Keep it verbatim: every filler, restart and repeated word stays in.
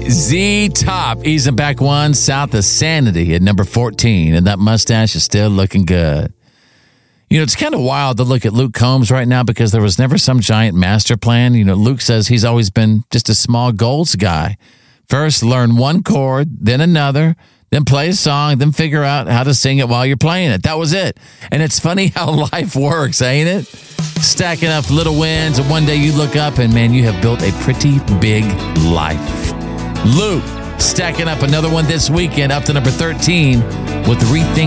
Z Top easing back one south of Sanity at number fourteen, and that mustache is still looking good. You know, it's kind of wild to look at Luke Combs right now because there was never some giant master plan. You know, Luke says he's always been just a small goals guy. First, learn one chord, then another, then play a song, then figure out how to sing it while you're playing it. That was it. And it's funny how life works, ain't it? Stacking up little wins, and one day you look up and, man, you have built a pretty big life. Luke stacking up another one this weekend, up to number thirteen with Rethink